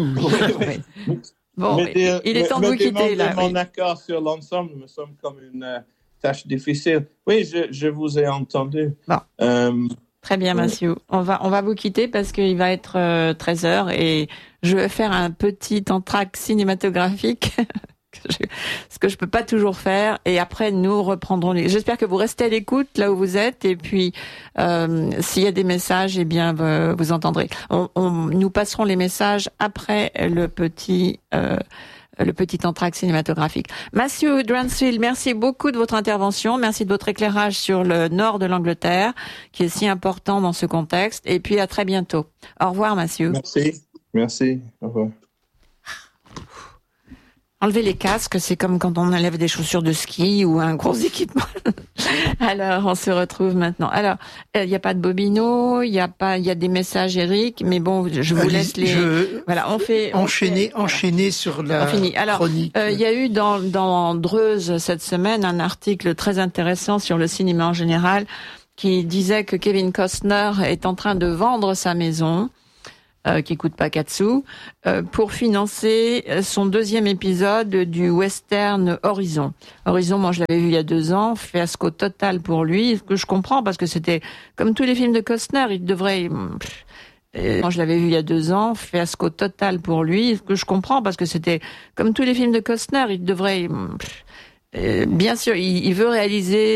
Bon, il est temps de vous quitter, là. Mon accord sur l'ensemble me semble comme une tâche difficile. Oui, je vous ai entendu. Bon. Très bien, Matthew. On va vous quitter parce qu'il va être 13h et je vais faire un petit entracte cinématographique. ce que je peux pas toujours faire. Et après, nous reprendrons J'espère que vous restez à l'écoute là où vous êtes. Et puis, s'il y a des messages, eh bien, vous entendrez. Nous passerons les messages après le petit entracte cinématographique. Matthew Dransfield, merci beaucoup de votre intervention. Merci de votre éclairage sur le nord de l'Angleterre, qui est si important dans ce contexte. Et puis, à très bientôt. Au revoir, Matthew. Merci. Au revoir. Enlever les casques, c'est comme quand on enlève des chaussures de ski ou un gros équipement. Alors, on se retrouve maintenant. Alors, il n'y a pas de bobino, il y a des messages, Eric, mais bon, je vous laisse voilà, on fait enchaîner sur la chronique. Il y a eu dans Dreuze cette semaine un article très intéressant sur le cinéma en général qui disait que Kevin Costner est en train de vendre sa maison. Qui coûte pas 4 sous, pour financer son deuxième épisode du western Horizon. Horizon, moi je l'avais vu il y a 2 ans, fiasco total pour lui, ce que je comprends parce que c'était comme tous les films de Costner, il devrait... moi je l'avais vu il y a 2 ans, fiasco total pour lui, ce que je comprends parce que c'était comme tous les films de Costner, il devrait... bien sûr, il veut réaliser